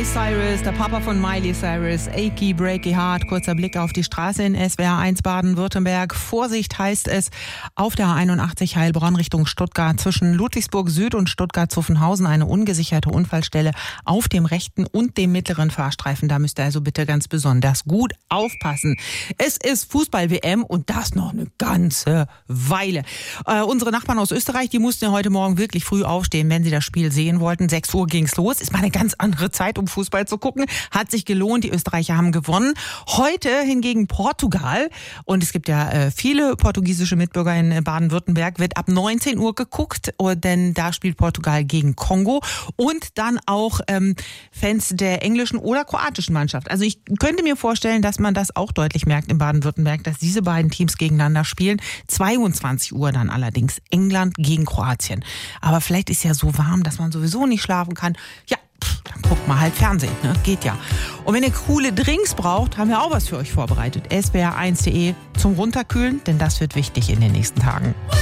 Cyrus, der Papa von Miley Cyrus, Achy Breaky Heart. Kurzer Blick auf die Straße in SWR 1 Baden-Württemberg. Vorsicht heißt es auf der 81 Heilbronn Richtung Stuttgart zwischen Ludwigsburg Süd und Stuttgart-Zuffenhausen eine ungesicherte Unfallstelle auf dem rechten und dem mittleren Fahrstreifen. Da müsst ihr also bitte ganz besonders gut aufpassen. Es ist Fußball-WM und das noch eine ganze Weile. Unsere Nachbarn aus Österreich, die mussten ja heute Morgen wirklich früh aufstehen, wenn sie das Spiel sehen wollten. 6 Uhr ging's los. Ist mal eine ganz andere Zeit, um Fußball zu gucken. Hat sich gelohnt. Die Österreicher haben gewonnen. Heute hingegen Portugal. Und es gibt ja viele portugiesische Mitbürger in Baden-Württemberg. Wird ab 19 Uhr geguckt, denn da spielt Portugal gegen Kongo. Und dann auch Fans der englischen oder kroatischen Mannschaft. Also ich könnte mir vorstellen, dass man das auch deutlich merkt in Baden-Württemberg, dass diese beiden Teams gegeneinander spielen. 22 Uhr dann allerdings England gegen Kroatien. Aber vielleicht ist ja so warm, dass man sowieso nicht schlafen kann. Ja, dann guckt mal halt Fernsehen, ne? Geht ja. Und wenn ihr coole Drinks braucht, haben wir auch was für euch vorbereitet. swr1.de zum Runterkühlen, denn das wird wichtig in den nächsten Tagen.